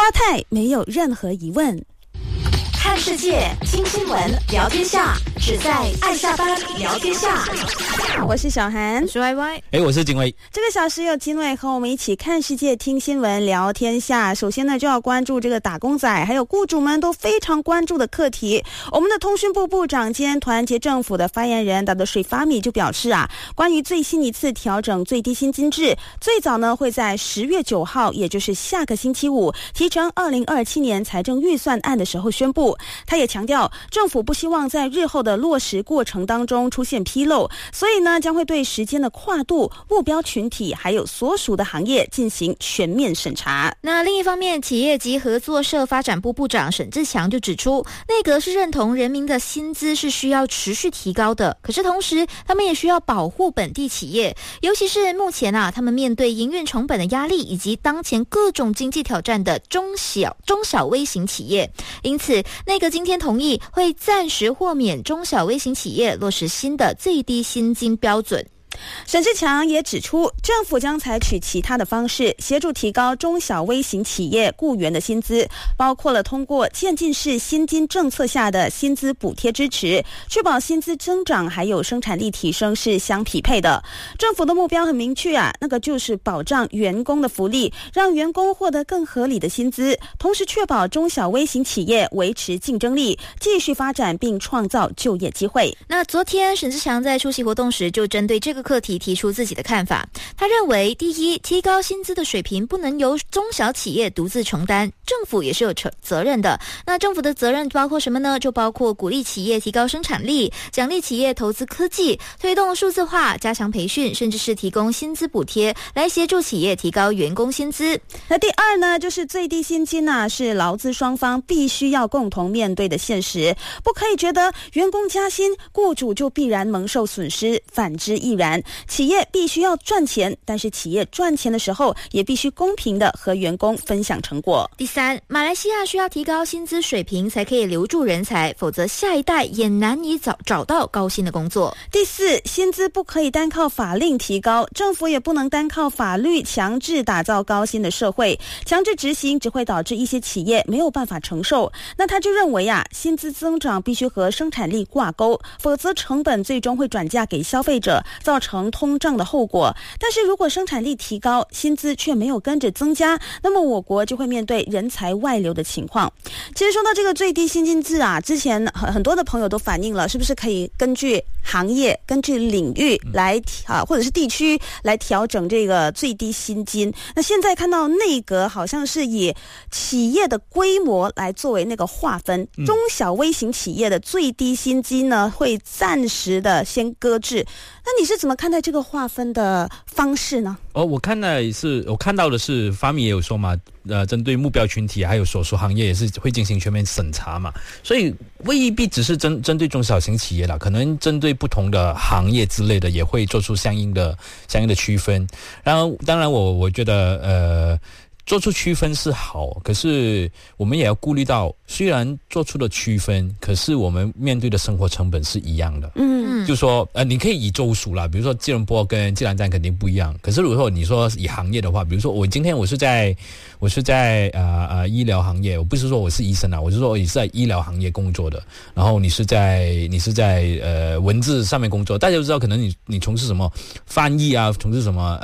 亚太没有任何疑问。 看世界，听新闻，聊天下，只在爱下班聊天下。 我是小涵， 我是 YY， 我是景伟。 这个小时有金伟和我们一起看世界、听新闻、聊天下。首先呢，就要关注这个打工仔还有雇主们都非常关注的课题。我们的通讯部部长兼团结政府的发言人达德水发米就表示关于最新一次调整最低薪金制，最早呢会在10月9号，也就是下个星期五提成2027年财政预算案的时候宣布。他也强调，政府不希望在日后的落实过程当中出现纰漏，所以呢将会对时间的跨度、目标群体还有所属的行业进行全面审查。 那另一方面，企业及合作社发展部部长沈志强就指出，内阁是认同人民的薪资是需要持续提高的，可是同时他们也需要保护本地企业，尤其是目前他们面对营运成本的压力以及当前各种经济挑战的中小微型企业。因此内阁今天同意会暂时豁免中小微型企业落实新的最低薪金标准。 沈志强也指出，政府将采取其他的方式协助提高中小微型企业雇员的薪资，包括了通过渐进式薪金政策下的薪资补贴支持，确保薪资增长还有生产力提升是相匹配的。政府的目标很明确那个就是保障员工的福利，让员工获得更合理的薪资，同时确保中小微型企业维持竞争力，继续发展并创造就业机会。 那昨天沈志强在出席活动时就针对这个课题提出自己的看法。他认为，第一，提高薪资的水平不能由中小企业独自承担，政府也是有责任的。那政府的责任包括什么呢？就包括鼓励企业提高生产力，奖励企业投资科技，推动数字化，加强培训，甚至是提供薪资补贴来协助企业提高员工薪资。 那第二呢，就是最低薪金是劳资双方必须要共同面对的现实，不可以觉得员工加薪，雇主就必然蒙受损失，反之亦然。企业必须要赚钱，但是企业赚钱的时候也必须公平的和员工分享成果。 第三，马来西亚需要提高薪资水平才可以留住人才，否则下一代也难以找到高薪的工作。 第四，薪资不可以单靠法令提高，政府也不能单靠法律强制打造高薪的社会，强制执行只会导致一些企业没有办法承受。那他就认为薪资增长必须和生产力挂钩，否则成本最终会转嫁给消费者，造成通胀的后果。但是如果生产力提高，薪资却没有跟着增加，那么我国就会面对人才外流的情况。其实说到这个最低薪金制之前很多的朋友都反映了，是不是可以根据行业、根据领域来或者是地区来调整这个最低薪金。那现在看到内阁好像是以企业的规模来作为那个划分，中小微型企业的最低薪金呢会暂时的先搁置。那你是怎么看待这个划分的方式呢？ 我看到的是发米也有说嘛，针对目标群体还有所属行业也是会进行全面审查嘛，所以未必只是针对中小型企业啦，可能针对不同的行业之类的也会做出相应的区分。然后当然我觉得做出区分是好，可是我们也要顾虑到，虽然做出了区分，可是我们面对的生活成本是一样的。就说你可以以州属啦，比如说吉隆坡跟吉兰丹肯定不一样。可是如果你说以行业的话，比如说我今天我是在医疗行业，我不是说我是医生我是说我是在医疗行业工作的。然后你是在文字上面工作，大家都知道可能你从事什么翻译从事什么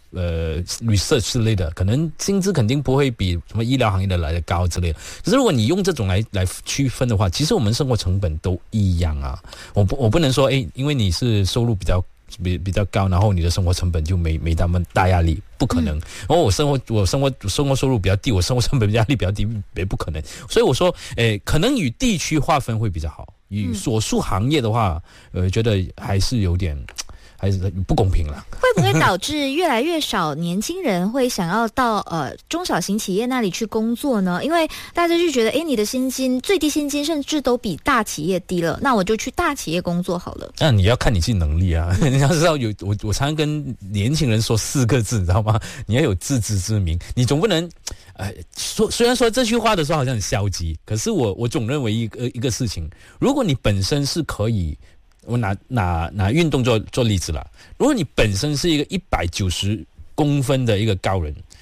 research 之类的，可能薪资肯定不会比什么医疗行业的来的高之类的。可是如果你用这种来区分的话，其实我们生活成本都一样我不能说因为你是收入比较高，然后你的生活成本就没那么大压力，不可能。然后我生活收入比较低，我生活成本压力比较低，也不可能。所以我说可能与地区划分会比较好，与所属行业的话觉得还是有点还是不公平了。 会不会导致越来越少年轻人会想要到中小型企业那里去工作呢？因为大家就觉得你的薪金最低薪金甚至都比大企业低了，那我就去大企业工作好了。 那你要看你自己能力你要知道我常常跟年轻人说4个字，你知道吗？你要有自知之明。你总不能虽然说这句话的时候好像很消极，可是我总认为一个事情，如果你本身是可以，我拿运动做例子啦。如果你本身是一个190公分的一个高人，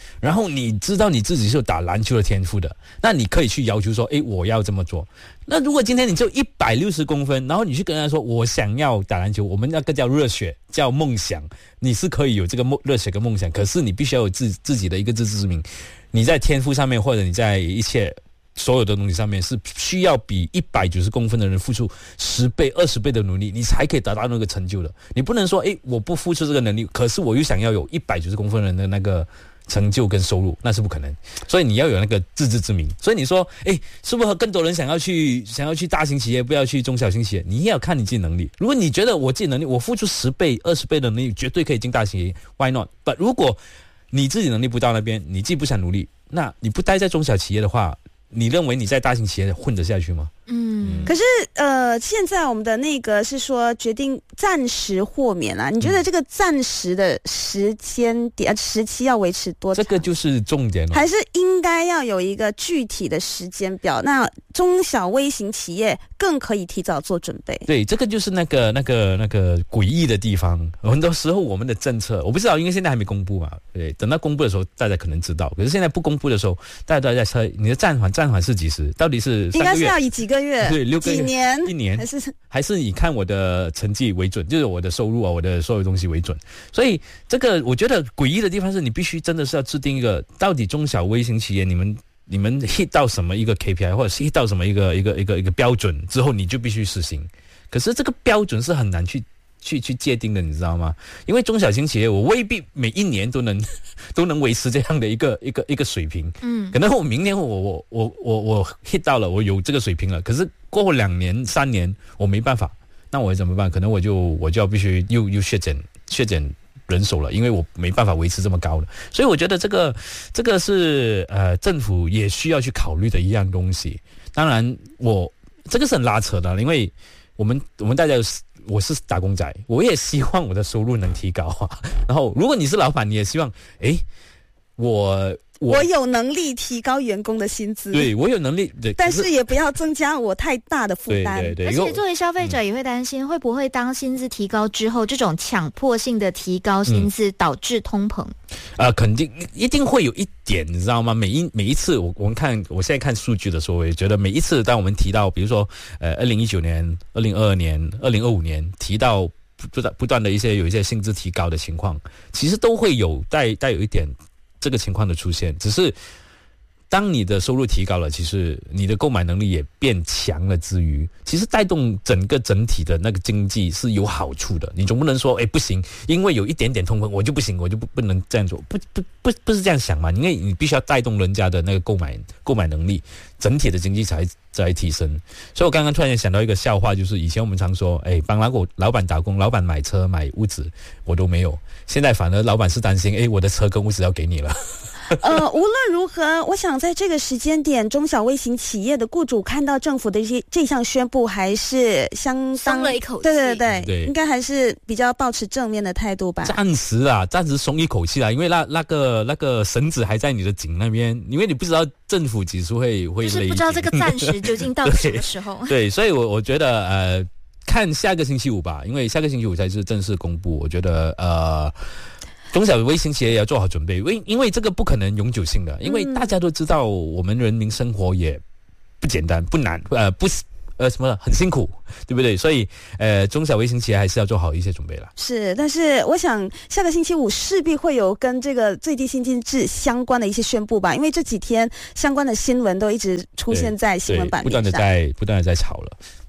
然后你知道你自己是有打篮球的天赋的，那你可以去要求说，我要这么做。那如果今天你只有160公分，然后你去跟人家说我想要打篮球，我们那个叫热血，叫梦想，你是可以有这个热血跟梦想，可是你必须要有自己的一个自知之明，你在天赋上面或者你在一切所有的东西上面是需要比190公分的人付出10倍、20倍的努力，你才可以达到那个成就的。你不能说，我不付出这个能力，可是我又想要有190公分人的那个成就跟收入，那是不可能。所以你要有那个自知之明。所以你说，是不是更多人想要去大型企业，不要去中小型企业？你也要看你自己能力。如果你觉得我自己能力，我付出10倍、20倍的能力，绝对可以进大型企业 ，Why not？ But 如果你自己能力不到那边，你自己不想努力，那你不待在中小企业的话，你认为你在大型企业混得下去吗？ 可是现在我们的那个是说决定暂时豁免啦，你觉得这个暂时的时间点时期要维持多长？ 这个就是重点了， 还是应该要有一个具体的时间表？那中小微型企业更可以提早做准备。 对，这个就是那个诡异的地方。很多时候我们的政策，我不知道，因为现在还没公布嘛。对，等到公布的时候，大家可能知道。可是现在不公布的时候，大家都在猜你的暂缓是几时？到底是3个月？ 应该是要以几个月？ 对，6个月、 几年、 1年，还是以看我的成绩为准，就是我的收入啊，我的所有东西为准。所以这个我觉得诡异的地方是，你必须真的是要制定一个，到底中小微型企业你们 hit 到什么一个 KPI， 或者是 hit 到什么一个标准之后，你就必须实行。可是这个标准是很难去界定的，你知道吗？因为中小型企业我未必每一年都能维持这样的一个水平。可能我明年我 hit 到了，我有这个水平了，可是过后2年3年我没办法，那我会怎么办？可能我就要必须又削减人手了，因为我没办法维持这么高的。所以我觉得这个是政府也需要去考虑的一样东西。当然这个是很拉扯的，因为我们大家我是打工仔，我也希望我的收入能提高啊。然后如果你是老板，你也希望我有能力提高员工的薪资， 对，我有能力，对， 但是也不要增加我太大的负担。 对， 而且作为消费者也会担心，会不会当薪资提高之后，这种强迫性的提高薪资导致通膨？ 肯定一定会有一点，你知道吗？每一次我现在看数据的时候，我也觉得每一次当我们提到，比如说2019年、2022年、2025年提到不断的有一些薪资提高的情况，其实都会有带有一点这个情况的出现。只是当你的收入提高了，其实你的购买能力也变强了之余，其实带动整体的那个经济是有好处的。你总不能说不行，因为有一点点通膨我就不行，我就不能这样做，不是这样想嘛？因为你必须要带动人家的那个购买能力，整体的经济才提升。所以我刚刚突然想到一个笑话，就是以前我们常说帮老板打工，老板买车买屋子我都没有，现在反而老板是担心我的车跟屋子要给你了。 无论如何，我想在这个时间点，中小微型企业的雇主看到政府的这项宣布，还是相当松了一口气。 对，应该还是比较抱持正面的态度吧。 暂时松一口气啦，因为那个绳子还在你的颈那边，因为你不知道政府几时会就是不知道这个暂时究竟到什么时候。 对，所以我觉得看下个星期五吧，因为下个星期五才是正式公布。我觉得中小微型企业也要做好准备，因为这个不可能永久性的，因为大家都知道我们人民生活也不简单不难，很辛苦，对不对？所以中小微型企业还是要做好一些准备了。 是，但是我想下个星期五势必会有跟这个最低薪金制相关的一些宣布吧，因为这几天相关的新闻都一直出现在新闻版面上， 不断的在炒了。